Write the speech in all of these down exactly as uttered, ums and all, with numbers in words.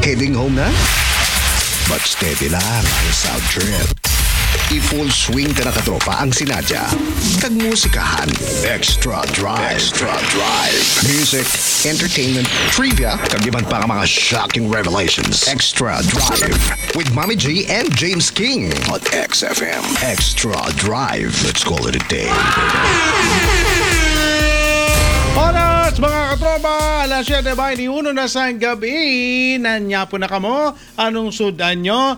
Heading home na? But steady lang ang South Trip. I-full swing ka na katropa ang sinadya. Tagmusikahan. Extra Drive. Extra Drive. Music, entertainment, trivia, kagiban pa ang mga shocking revelations. Extra Drive. With Mommy G and James King on X F M. Extra Drive. Let's call it a day. Oras mga katropa, alas siyete veintiuno na sa gabi. Nanya po na kamo. Anong sudan nyo?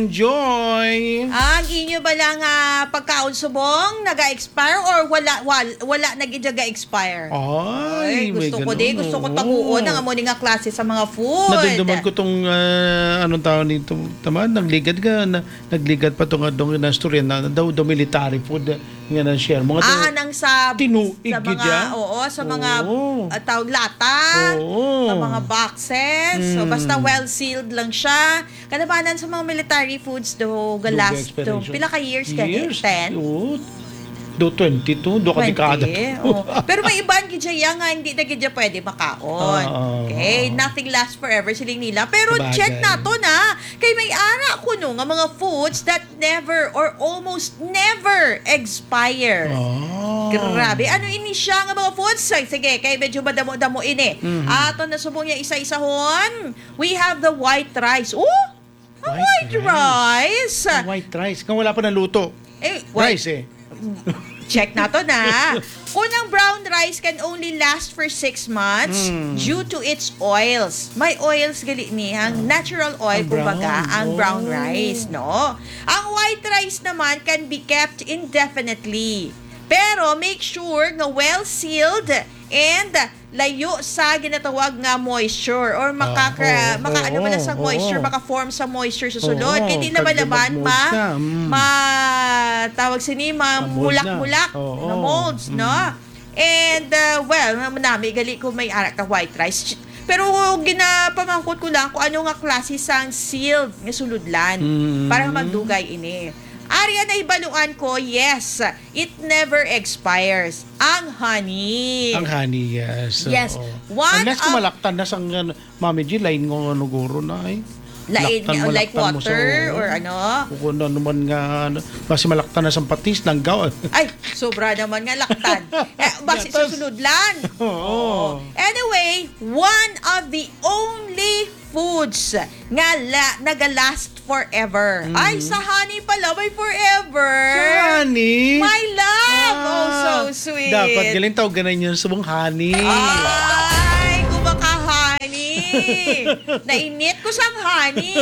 Enjoy! Ang inyo ba lang uh, pagkaon subong naga-expire or wala wala, wala nag-expire? Ay, Ay, gusto may ko di, ganun, gusto ko oo. taguon ang amo nga klase sa mga food. Nadumduman ko tong uh, anong tawag nito, tama, nagligad ka, na, nagligad pa tong adong na storya na daw do military food nga na share. Mga Ah, nang sa tinuig sa mga, gidya? oo, sa mga Oo. uh, tawag lata, Oo. sa mga boxes. So Mm. basta well sealed lang siya. Kanabanan sa mga military foods do Do galast do. expiration. Pila ka years ka Years? ten? Oo. Do twenty-two, do ka dekada. twenty, oh. Pero may ibang gidya nga hindi na gidya pwede makaon. Oo. Okay, nothing lasts forever siling nila. Pero Sabagay. check na to na. Kay may ara ko no nga mga foods that never or almost never expire. Oh. Grabe. Ano ini siya nga mga foods? Ay, sige, kay medyo madamo-damo ini. Mhm. Ato na subong niya isa-isahon. We have the white rice. Oh! Ang White white rice. Ah, white rice. Kung wala pa ng luto. Eh, white Rice eh. Check na to na. Unang brown rice can only last for six months Mm. due to its oils. May oils gali ni, ang natural oil, Ang brown. kumbaga, ang brown Oh. rice, no? Ang white rice naman can be kept indefinitely. Pero make sure nga well-sealed and layo sa ginatawag nga moisture or makaka, Ah, oo, maka ano ba na oo, sa moisture, oo. maka-form sa moisture sa Oo, sulod. Kaya di naman naman pagka ma, mag-mold na, mm. ma tawag sini ma Ma-mold mulak-mulak na. Oo. na molds, Mm. no? And uh, well, nami gali ko may arak ka white rice. Pero ginapamangkot ko lang kung ano nga klase sang sealed nga suludlan Mm. para magdugay ini. Arya na ibaluan ko, yes, it never expires. Ang honey. Ang honey, yes. Yes. Oo. One Unless kung of- malaktan na sang uh, Mami G, lain ng ano guro na eh. Lain, Laktan mo, like laktan mo sa- water or ano. Kung ano naman nga, ano, basi malaktan na sang patis, langgaw. Ay, sobra naman nga laktan. Eh, basi sa Gatas. suludlan. Oo. Anyway, one of the only foods nga la, naga-last forever. Ay, sa honey pala, may forever. Honey? My love! Ah, Oh, so sweet. Dapat galing tawag ganan yun sa mong honey. Ay, kumaka honey. Nainit ko sang honey.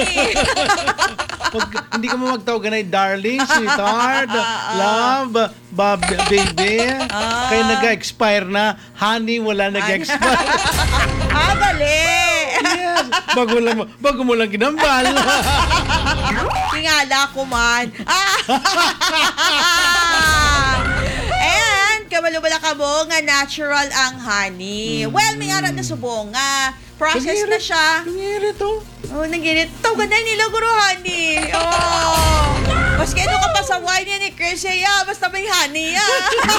Pag, hindi ka mo magtawag ganay, darling, sweetheart, love, bab, baby. Ah. Kaya nag-expire na. Honey, wala nag-expire. ah, bali. Yes. Bago, lang, bago mo lang ginambal. Tingala ko man. Ah! And, kamalubala ka mo nga natural ang honey. Well, may arat na subong nga. Process na siya. Nangyari to. Oh, nanginit. Tawagan na nila guro honey. Oh. Mas kaya ka pa sa wine yan ni Chris ya. Basta may honey ya.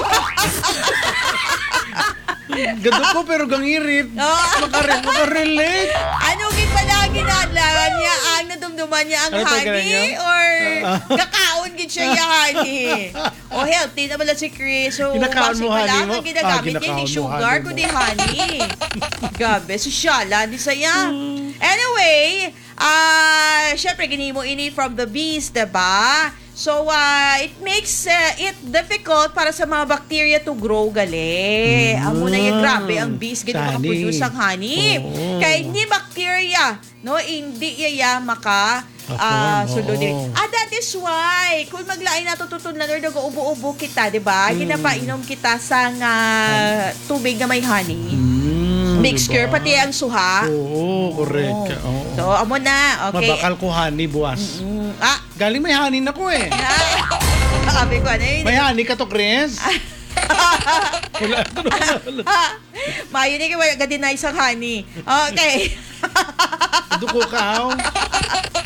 Gado ko pero gangirit. Oh. Makare, makarelate. Ano gid pala ginadlaran niya ang nadumduman niya ang Ano tawag honey niya? or Ah. kakaon gid siya ya honey. O healthy naman lang si Chris. So Kinakaon basi mo, pala honey mo? ang ginagamit Ah, niya kinakaon ni mo, sugar honey mo. kundi honey. Gabi, sosyala di saya. Hmm. Anyway, ah syempre ginimo ini from the bees, diba? So, uh, it makes uh, it difficult para sa mga bacteria to grow gali. Mm. Amo na yung grabe, ang bees gito Sa honey. makaproduce ang honey. Oo. Kaya hindi bacteria, no, hindi iya maka Perform, ah sulod diri. oo. Ah, that is why, kung maglain na tututunan or nag-uubo-ubo kita, di ba? Mm. Ginapainom kita sa nga tubig na may honey. Mm, Mixture, diba? pati ang suha. Oo, correct. Oo. Oo. So, amo na. Okay. Mabakal ko honey buwas. Mm, ah, Galing may honey na ko eh. sabi ko, ano yun? May honey ka to, Chris? Wala. Mayo ni kaya gadinay sa honey. Okay. Duko ka, oh.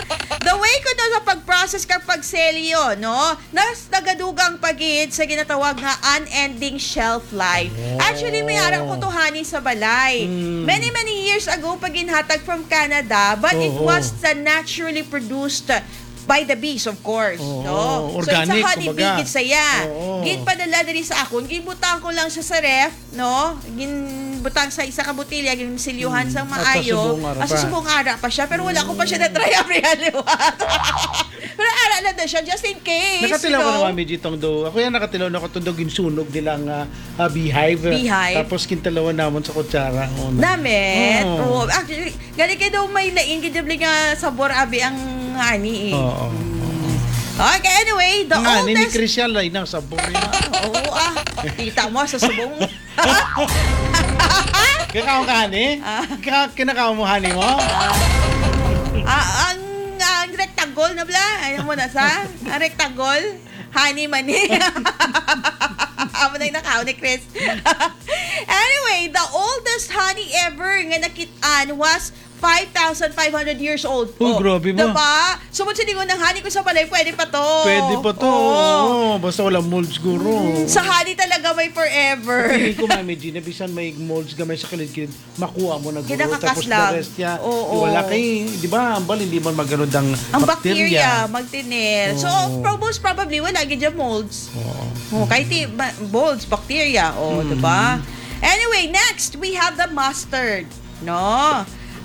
The way ko na sa pag-process kapag selyo, no? Nas nagadugang pagid sa ginatawag nga unending shelf life. Actually, may harap ko to honey sa balay. Mm. Many, many years ago, pag inhatag from Canada, but it Oo. was uh, naturally produced by the bees, of course. Oo, No? organic, so, it's a honey kumbaga. bee, gid saya. Oo. Gin padala diri sa akon, ginbutang ko lang siya sa ref, no? Ginbutang sa isa ka botilya, ginsilyuhan sa Hmm. At sa maayo. subong ara At sa pa. subong ara pa siya, pero wala ko pa siya na-try aprialiwat. Pero ara lang na siya, just in case, Nakatilaw you ko know? naman medyo itong do. Ako yan nakatilaw na ko itong do ginsunog nilang uh, uh, beehive. Beehive. Tapos kintalawan namon sa kutsara. Oh, no. Namet. Oo. Oh. Actually, gali kayo daw may lain, kidabli nga sabor abi ang honey eh. Oo. Okay, anyway, the Nga, ni oldest... Christian lang ng sabor niya. Oo ah, kita mo sa subong. Kinakaw ka, ni? Kika- Kinakaw mo, honey mo? Ah, ang, ang rectangle na bla, ayaw mo na sa? Ang rectangle, honey mani. Amo na yung nakaw ni Chris. Anyway, the oldest honey ever nga nakitaan was five thousand five hundred years old. Oh, grabe ba? Diba? Sumod sa lingon ng honey ko sa balay, pwede pa to. Pwede pa to. Oo. Oo, basta walang mold siguro. Sa honey talaga may forever. Hindi ko, Mami G, nabisan may molds gamay sa kilid-kilid, makuha mo na guro. Kinakakas Tapos lang. the rest niya, Oo. wala kay, di ba, ang bal, hindi man maganood ang Ang bacteria, bacteria. magtinil. So, Oo. pro- most probably, wala gid molds. Oo. Oh, kahit ti- ba- molds, bacteria. Oh, Hmm. diba? Anyway, next, we have the mustard. No?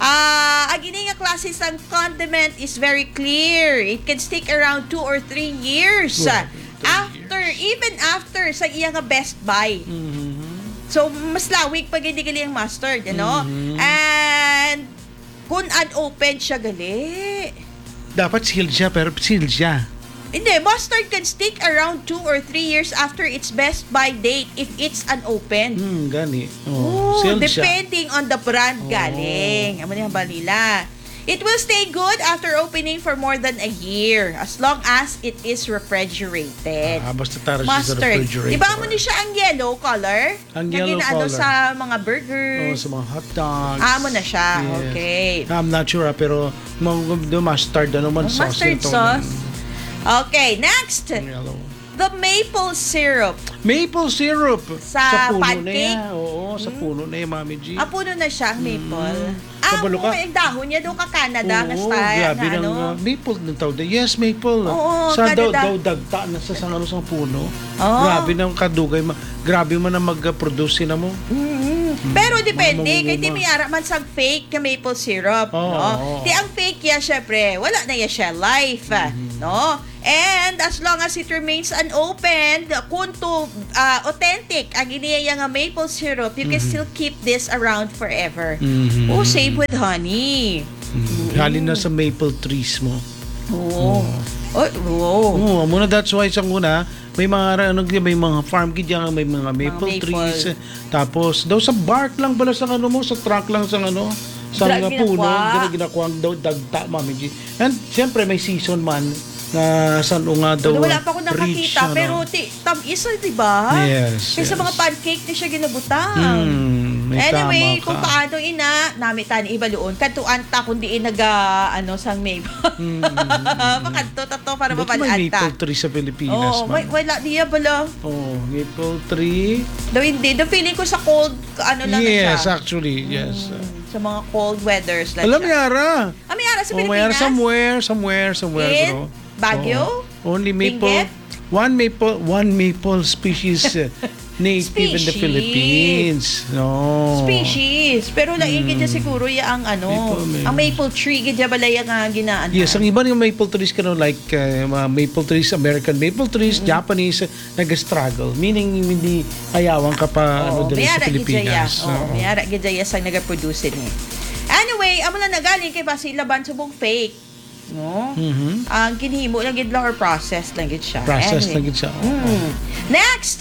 Ah, ang ini nga klase sang condiment is very clear. It can stick around two or three years. Wow, three after, even after sa iya nga best buy. Mhm. So, mas lawig pag hindi gali ang mustard, ano? Mhm. And, kung unopened siya gali, Dapat sealed siya, pero sealed siya. hindi, mustard can stick around two or three years after its best buy date if it's unopened. Hmm, gani. Oh, Oh, sealed siya. depending on the brand Oh. galing. Amo ni balila. It will stay good after opening for more than a year as long as it is refrigerated. Ah, basta tara siya sa Mustard. refrigerator. Di ba mo ni siya ang yellow color? Ang Na yellow ginaano color. sa mga Oh, burgers. sa mga hot dogs. Ah, mo na siya. Yes. Okay. I'm not sure, ah, pero mga the mustard, ano man Oh, sauce. mustard ito. sauce. Okay, next. Ang yellow. The maple syrup. Maple syrup. Sa puno na pancake? yan. Oo, sa puno na yan, Mami G. Ah, puno na siya, ang maple. Sa Ah, Buluka? kung yung dahon niya doon ka Canada, nga Oo, style, grabe na ng ano. uh, maple ng tawag. Yes, maple. Oo, sa daw, Canada. daw dagta na sa sang ano sa puno. Oo. Grabe ng kadugay. ma- Grabe man na mag-produce na mo. Mm. Pero depende, Mga kay ti mangunguma. may ara man sa fake na maple syrup, Oo, no? oo. Di ang fake ya, syempre, wala na ya siya life, Mm-hmm. no? And as long as it remains unopened, kung to ah, authentic, ang iniya nga maple syrup, you can still keep this around forever. Mhm. Oh, same with honey. Mm. Halin na sa maple trees mo. Oo. Oh, oh. Oo, muna that's why sa una, may mga ano may mga farm kid yan, may mga maple, maple. trees. Tapos daw sa bark lang bala sa ano mo, sa trunk lang sa ano, sa Dra- mga puno, ginakwa. dira ginakuang daw dagta, Mami G. And siyempre may season man na saan o nga daw. Wala pa ako rich, nakakita, ano. pero ti, tam-is, di ba? Yes, Kaya sa yes. mga pancake ni siya ginabutang. Hmm, may Anyway, tama kung ka. paano ina, nami tani ibaloon, kantuan ta kundi naga ano sang maple. Hmm. Makanto ta to para Ba't may mapalaan ta. maple tree sa Pilipinas, Oh, ma'am? may, wala diya bala. Oh, maple tree. Daw hindi, the feeling ko sa cold ano lang na siya. Yes, actually, yes. Mm, sa mga cold weathers lang Alam siya. Yara. Ah, may ara sa Oh, may Pilipinas? somewhere, somewhere, somewhere. In bro. Baguio? Oo. Only maple. Benguet? One maple, one maple species uh, native in the Species. Philippines. No. Species. Pero laing mm. siguro ya ang ano, Maple, man. ang maple tree gidya balaya nga ginaan. Yes, ang iba yung maple trees ka no, like uh, mga maple trees, American maple trees, Mm. Japanese, uh, nag-struggle. Meaning, hindi ayawan ka pa ano, Oo, dali sa mayara gidya. Pilipinas. Oo, Oo. mayara gidya sang nagaproduce ni. Anyway, amo na nagaling kay basi laban subong fake. No? Mhm. Ang ginhimo lang gid lang or process lang gid siya. Process Anyway. lang gid siya. Oo. Mm. Next,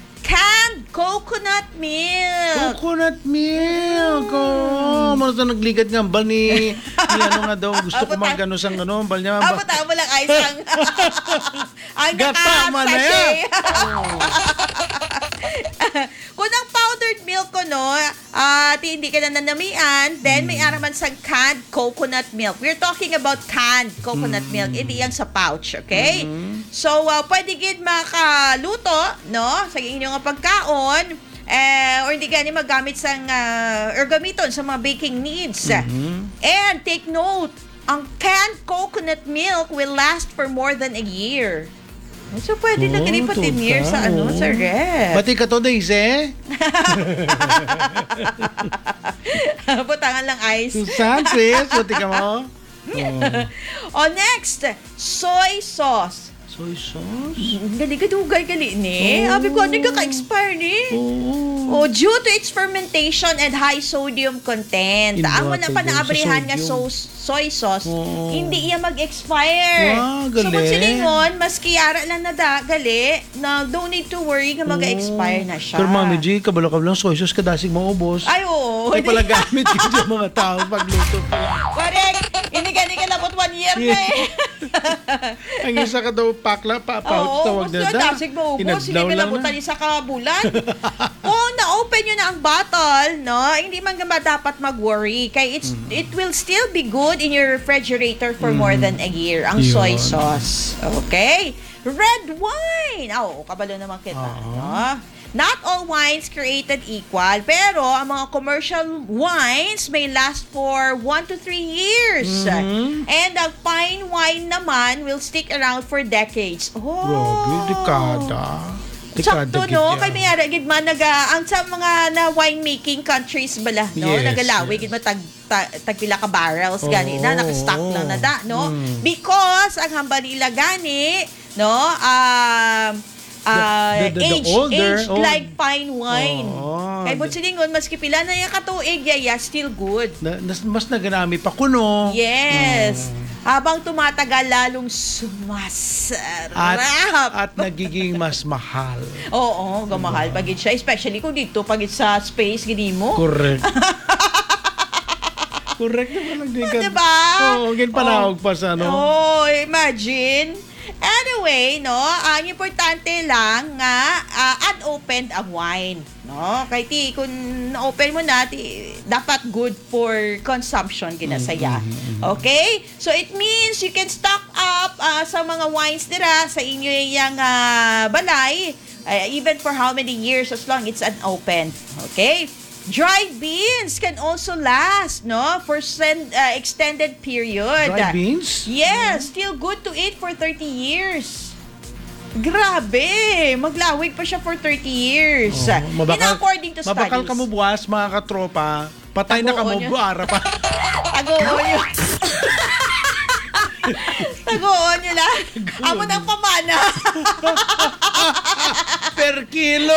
canned coconut milk. Coconut milk. Oh, mo na nagligad nga bal ni, ni ano nga daw gusto ko magano sang ano bal niya. Ah, Ba, bata mo lang ay sang ang Gata man na yan. Kung ang powder powdered milk ko, no, at hindi ka na nanamian, then may araman sa canned coconut milk. We're talking about canned coconut milk. Hindi yan sa pouch, okay? So, uh, pwede gid makaluto, no, sa inyong pagkaon, eh, or hindi gani magamit sa, uh, or gamiton sa mga baking needs. And take note, ang canned coconut milk will last for more than a year. So, pwede na ganun pa ten years sa ano, sa ref. Pati ka to, Daisy? Butangan lang ice. Susan, sis, pati ka mo? Oh, next, soy sauce. Soy sauce? Gali ka dugay gali ni. Oh. Abi ko, ano ka ka-expire ni? Oo. Oh, due to its fermentation and high sodium content. Inwa Ang wala to, pa sa naabrihan nga sodium. so, soy sauce, Oo. hindi iya mag-expire. Wow, so, kung galing. silingon, mas kiyara lang na da, gali, na don't need to worry nga mag-expire na siya. Pero Mami G, kabalo-kabalo lang soy sauce kadasig maubos. Ay, oo. Ay pala gamit yun sa mga tao pagluto. Correct. Hindi gani ka labot one year na eh. Ang isa ka daw pakla, pa, pouch Oo, tawag gusto na na da. dasig mo ubos. Hindi Inadlaw ka lang labutan na. isa ka bulan. Kung na-open nyo na ang bottle, no, hindi man gama dapat mag-worry. Kaya it's, Mm-hmm. it will still be good in your refrigerator for more than a year. Ang soy Yun. sauce. Okay? Red wine. Oo, kabalo naman kita. Oo. No? Not all wines created equal, pero ang mga commercial wines may last for one to three years. Mhm. And ang fine wine naman will stick around for decades. Oh. Grabe, dekada. Dekada Sakto, gid no? yan. Kay mayara, gid man, naga, ang sa mga na winemaking countries bala, no? Yes, Nagalawi, yes. gid man, tag, tag, tagpila ka barrels, gani na, Oo. nakastock lang na da, no? Mm. Because, ang hamba nila gani, no? Um, uh, The- the- the aged, older, aged old. like fine wine. Oo. Kay Butsilingon, maski pila na yung katuig, yaya, still good. Na, nas- mas naganami pa kuno. Yes. Mm. Habang tumatagal, lalong sumasarap. At, at nagiging mas mahal. Oo, gamahal pagid siya. Especially kung dito, pagid sa space, gini mo. Correct. Correct naman lang din ka. Diba? Oo, ganyan panahog pa sa ano. Oh, imagine. Anyway, no, ang importante lang nga uh, unopened ang wine, no? Kay ti kung na-open mo na, ti, dapat good for consumption ginasaya. Okay? So it means you can stock up uh, sa mga wines nila sa inyo yang uh, balay, uh, even for how many years as long it's unopened. Okay? Dried beans can also last, no, for send, uh, extended period. Dried beans? Yes, still good to eat for thirty years. Grabe! Maglawig pa siya for thirty years. Oh, In according to mabakal studies. ka mo buwas, mga katropa. Patay na ka mo Tagoon yun. buara pa. Tagoon yun. Tagoon yun lang. Amo ng pamana. Per kilo.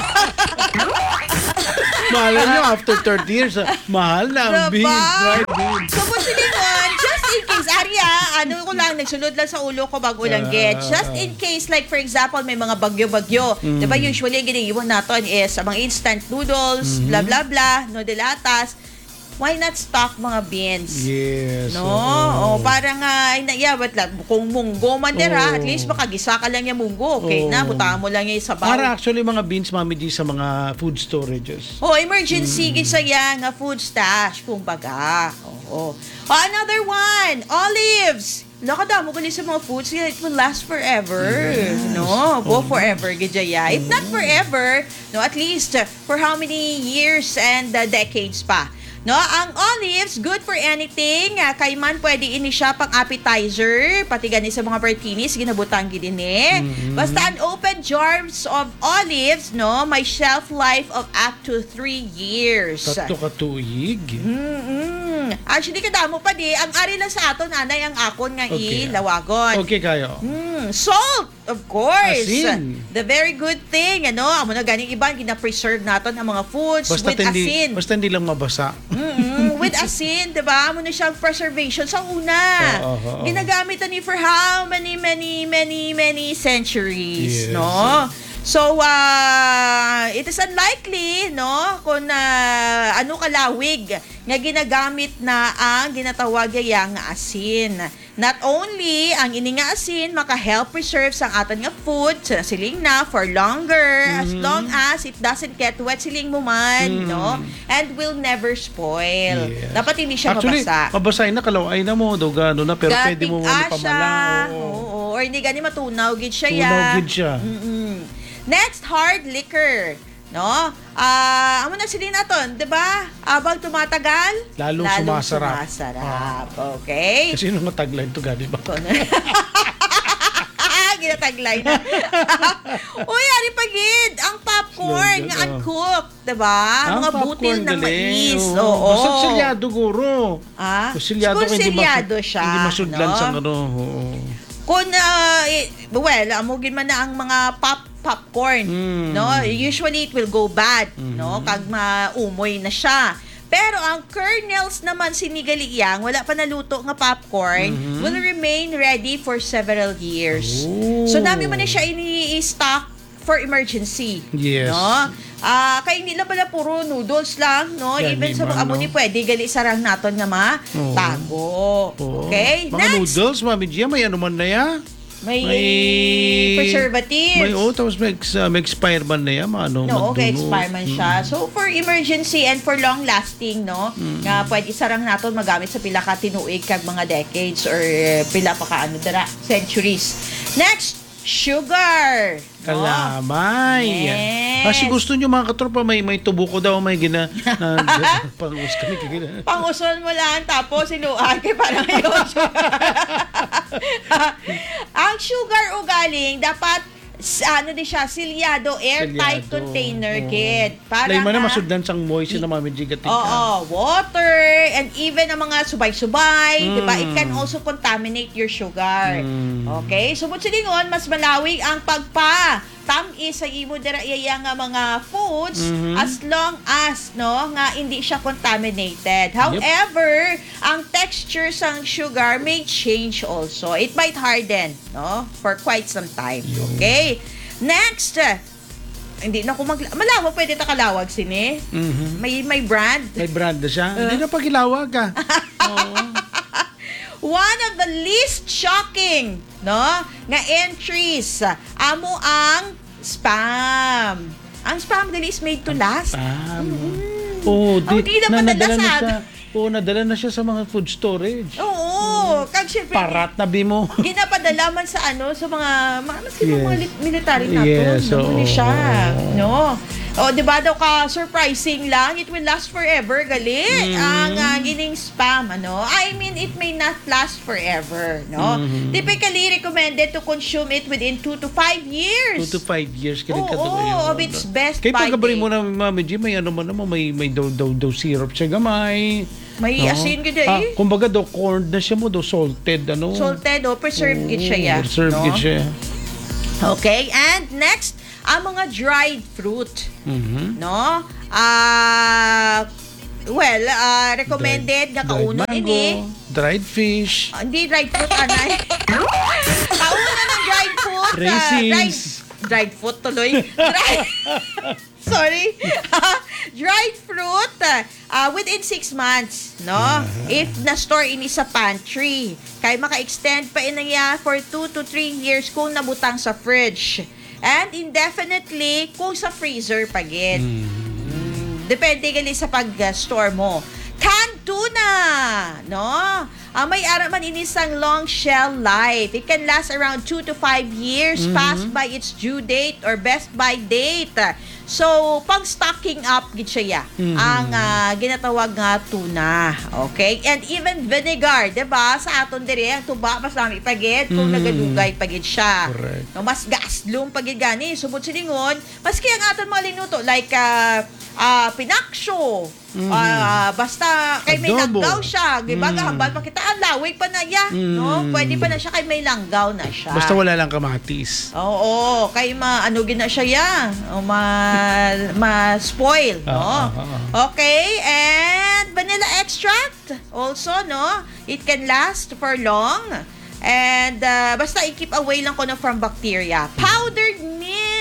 Mahal nyo after thirty years. ah, Mahal na ang Diba? beans. Dried beans. So, kung silingon, just in case, Arya, ano ko lang, nagsunod lang sa ulo ko bago lang get. Just in case, like for example, may mga bagyo-bagyo. Mm. Diba, usually, ang giniiwan natin is mga instant noodles, Mm-hmm. blah, blah, blah, no de latas. Why not stock mga beans? Yes. No, oo. oh, parang uh, yeah, wait lang, kung munggo man dira, Oo. at least makagisa ka lang yung munggo, okay Oo. na, butahan mo lang yung sabaw. Para actually mga beans, Mami G, sa mga food storages. Oh, emergency Mm. gid sa nga food stash, kumbaga. Oo. Oh, another one, olives. Nakadamo ko sa mga foods, it will last forever. No, go forever, gidya. If not forever, no, at least uh, for how many years and uh, decades pa. No, ang olives, good for anything. Uh, kay man, pwede ini siya pang appetizer. Pati gani sa mga martinis, ginabutang gini eh. Basta an open jars of olives, no, may shelf life of up to three years. Tatlo ka tuig. Mm-mm. Actually, kadamo pa di. Ang ari lang sa aton, anay, ang akon nga Okay. ilawagon. Okay kayo. Mm, salt, of course. Asin. The very good thing, ano, amo na ganing iban, gina-preserve naton ang mga foods Basta with hindi, asin. basta hindi lang mabasa. Mm-mm, with asin, diba? Amo na siyang preservation sa una. Oo, oo, oo. Ginagamit na ni for how many, many, many, many centuries, Yes. no? So, uh, it is unlikely, no, kung uh, ano kalawig nga ginagamit na ang ginatawag yang asin. Not only ang ini nga asin maka-help preserve sang aton nga food sa siling na for longer mm-hmm. as long as it doesn't get wet siling mo man, mm-hmm. no, and will never spoil. Yes. Dapat hindi siya Actually, mabasa. mabasay na kalaway na mo do gano na pero Gating pwede mo mo asya. pamalaw. Oo, or hindi gani matunaw gid siya ya. Tunaw gid siya. Mm-mm. Next, hard liquor. No? Ah, amo na silin naton, 'di ba? Abang tumatagal, lalong, lalong sumasarap. sumasarap. Okay? Kasi nung mataglan to gani ba? Ginataglay na. Uy, ari pagid ang popcorn nga uncooked, 'di ba? Mga butil ng mais. Oo. Oo. Basta silyado guro. Ah, silyado kung hindi silyado masud- siya, Hindi masudlan no? sa ano. Oo. Kung uh, well, amugin man na ang mga pop popcorn, Mm. no? Usually it will go bad, Mm-hmm. no? Kag maumoy na siya. Pero ang kernels naman sinigaligyan, wala pa naluto nga popcorn, Mm-hmm. will remain ready for several years. Oh. So dami man na siya ini-stock for emergency. Yes. No? Ah, kay hindi lang pala puro noodles lang, no? Yan, Even sa di mga man, amo ni no? pwede gali sarang naton nga ma Oo. tago. Oo. Okay? Mga Next. noodles, Mami Gia, may ano man na ya? May, May- preservatives. May oh, tapos may, ex- uh, may expire man na yan. Ano, No, okay, magduno. expire man siya. Mm. So, for emergency and for long lasting, no, nga pwede sarang naton magamit sa pila ka tinuig kag mga decades or eh, pila pa ka ano dara, centuries. Next, sugar. No? Kalamay. Yes. Kasi gusto nyo mga katropa, may, may tubo ko daw, may gina, na, pangus kami kagina. Panguson mo lang, tapos sinuan kay parang yun. Ang sugar o galing, dapat s- ano din siya, silyado, airtight Silyado. container, Oo. kid. Para Lay man na nga- masuddan sang moist na Mami Gia gating Oo, ka. water, and even ang mga subay-subay, Mm. di ba? It can also contaminate your sugar. Mm. Okay? So, but silingon, mas malawig ang pagpa tamis sa imo dira iya nga mga foods Mhm. as long as no nga hindi siya contaminated. However, ang texture sang sugar may change also. It might harden, no, for quite some time. Okay? Next, eh, hindi na ko mag malawag pwede ta kalawag sini. Mhm. May may brand. May brand na siya. Uh. Hindi na pagilawag ka. Oo. One of the least shocking, no, nga entries, amo ang spam. Ang spam dali is made to last. Spam. Oo, Oh, di na nadala padala na sa- siya. Oo, nadala na siya sa mga food storage. Oo, kag syempre Parat na bimo. ginapadala man sa ano sa mga mga maski Yes. mga lit- military nato, Yes, nabuli oo. siya, no. O, di ba daw ka surprising lang, it will last forever, gali. Mm-hmm. Ang uh, gining spam, ano. I mean, it may not last forever, no. Mhm. Typically recommended to consume it within two to five years. Two to five years ka rin Oo, katuloy. of its best Kaya by pagkabari date. mo na, Mami G, may ano mo naman, may, may daw, daw, daw syrup siya gamay. May No? asin gid Ah, eh. kumbaga daw, corned na siya mo, daw salted, ano. Salted o preserved gid siya ya. Preserved no? gid siya. Okay, and next, ang mga dried fruit. Mhm. No? Ah, well, ah, recommended nga Dried kauno mango, ini. dried fish, Ah, Hindi dried fruit anay. Kauno ng dried fruit. ah, dried, raisins. dried fruit tuloy. Dried, sorry. Dried fruit ah, within six months, no? If na-store ini sa pantry. Kaya maka-extend pa iniya for two to three years kung nabutang sa fridge. And indefinitely kung sa freezer pagin. Depende gali sa pag-store mo. Canned tuna, no? Ang may ara man inisang long shell life. It can last around two to five years past by its due date or best by date. So, pag stocking up gid siya ya, ang ah, ginatawag nga tuna. Okay? And even vinegar, 'di ba? Sa aton diri ang tuba mas nami pagid kung Mm. nagalugay pagid siya. Correct. No, mas gaslong pagid gani subot silingon maski ang aton mga linuto like ah ah, pinaksyo. Ah, basta kay may Adobo. langgaw siya, di ba? Mm. Kahambal pa kita ang lawig pa na ya, no? Mm. Pwede pa na siya kay may langgaw na siya. Basta wala lang kamatis. Oo, kay ma ano gina siya ya. O ma ma spoil, no? Ah, ah, Okay, and vanilla extract also, no? It can last for long. And uh, basta i-keep away lang ko na from bacteria. Powdered milk.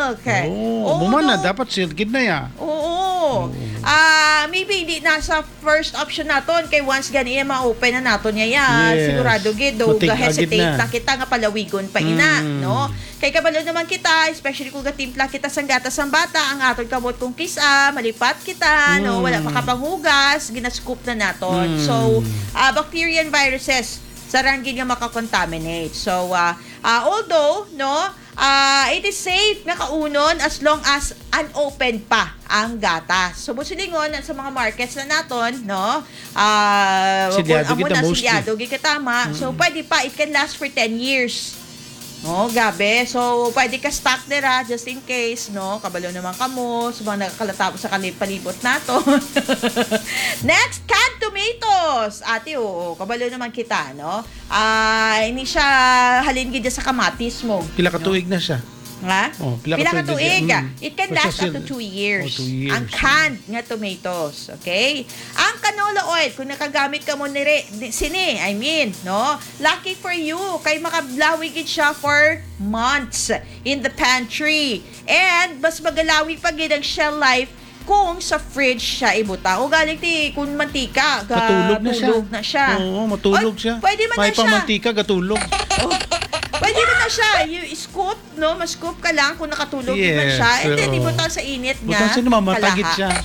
milk. Oh, Muman na, Although- dapat silkid na ya. Oo. Ah, maybe hindi nasa first option naton kay once gani ma-open na naton niya ya. Yes. Sigurado gid do Matig- ga hesitate agid na. na kita nga palawigon pa ina, Mm. no? Kay kabalo naman kita, especially kung gatimpla kita sang gatas sang bata, ang aton kamot kung kisa, malipat kita, no? Mm. Wala makapanghugas, ginascoop na naton. Mm. So, ah, bacteria and viruses sarang gid nga makakontaminate. So, ah, ah, although, no, ah, it is safe nga kaunon as long as unopened pa ang gatas. So, busilingon sa mga markets na naton, no, ah, Silyado kung amo kita na mostly. silyado, gid katama. So, pwede pa, it can last for ten years. No, gabi. So, pwede ka stock dira just in case, no? Kabalo naman kamo, sa mga nakakalatabo sa kalipalibot nato. Next, canned tomatoes. Ate, oo, kabalo naman kita, no? Ah, ini siya halin gid sa kamatis mo. Pila ka tuig na siya. Nga? Oh, pila ka Pila ka tuig tuig. na- ah. Mm. It can Basta last up to sil- two years. Oh, two years. Ang canned nga tomatoes. Okay? Ang canola oil, kung nakagamit ka mo nire, ni- sini, I mean, no? Lucky for you. Kay makablawig it siya for months in the pantry. And, mas magalawi pa gid ang shell life kung sa fridge siya ibuta. O galing ti, kung mantika, ga, Katulog na siya. tulog na siya. Oo, matulog Oy, siya. Pwede man May na siya. pamantika, katulog. Oh, pwede na na siya. You scoop, no? Mas-scoop ka lang kung nakatulog yes, man Yes, siya. And then, oo. ibutan sa init nga. Bukan siya namamatagit kalaha. siya.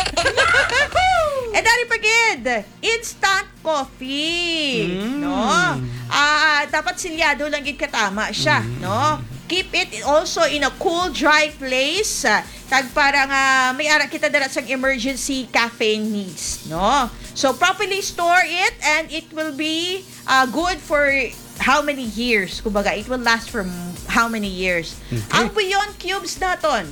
And dari pagid, instant coffee. Mm. No? Ah, dapat silyado lang gid katama siya, Mm. no? Keep it also in a cool, dry place. ah, Kag parang ah, may ara kita dara sa emergency caffeine needs, no? So properly store it and it will be ah, good for how many years? Kumbaga, it will last for m- how many years? Okay. Ang Beyond Cubes naton.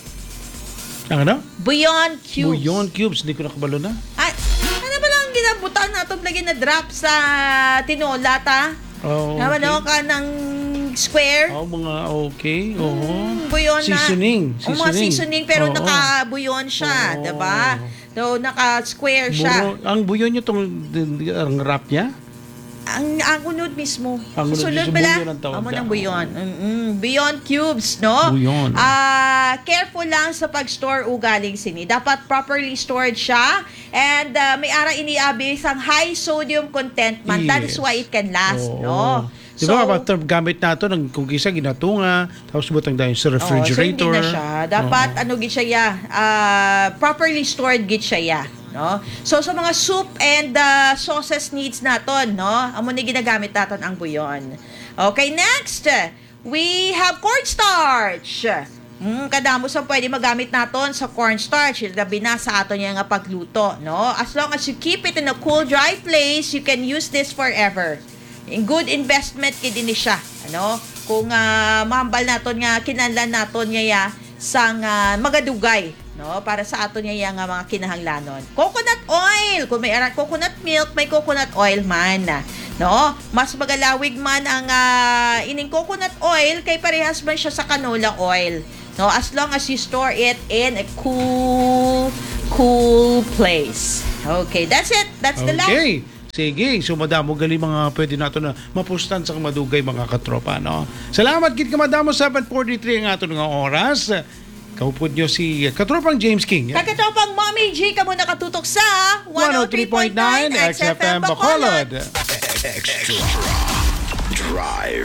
Ang ano? Beyond Cubes. Bouillon cubes. Hindi ko nakabalo na. Ay, ano ba lang ginabutan natin lagi na drop sa tinola ta? Oh, Naman okay. ako ka ng square. Oh, mga okay. Oo. Mm, buyon na. Seasoning. O, mga seasoning pero Oo. naka-buyon siya, Oo. 'di ba? So naka-square siya. Buro, ang buyon nyo itong ang wrap niya? Ang ang unod mismo. Ang unod Susunod mismo, pala. buyon ang tawag Amo niya. ng buyon. Mm-mm. Beyond cubes, no? Buyon. Ah, careful lang sa pag-store ugaling sini. Dapat properly stored siya and ah, may ara iniabi sang high sodium content man. That is Yes. why it can last, Oo. no? Di ba, after gamit nato, ng, kung kisa ginatunga, tapos butang dahil sa Oh, so hindi refrigerator. na siya. Dapat Oo. ano gid siya ya, ah, properly stored gid siya ya, no? So sa mga soup and ah, sauces needs naton, no? Amo ni ginagamit naton ang buyon. Okay, next, we have cornstarch. Mm, kadamo sa pwede magamit naton sa cornstarch, labi na sa aton nga nga pagluto, no? As long as you keep it in a cool, dry place, you can use this forever. In good investment kid ini siya, ano? Kung uh, mahambal naton nga kinahanglan naton nga ya sang ah, magadugay, no? Para sa aton nga ya nga mga kinahanglanon. Coconut oil, kung may ara coconut milk, may coconut oil man, no? Mas magalawig man ang ah, ining coconut oil kay parehas man siya sa canola oil, no? As long as you store it in a cool cool place. Okay, that's it. That's the last. Okay. Sige, so madamo gali mga pwede nato na mapustan sa madugay mga katropa, no? Salamat gid ka madamo seven forty-three ang ato nga oras. Kaupod nyo si Katropang James King. Kakatropang Mommy G ka mo nakatutok sa one oh three point nine X F M Bacolod. Extra Drive.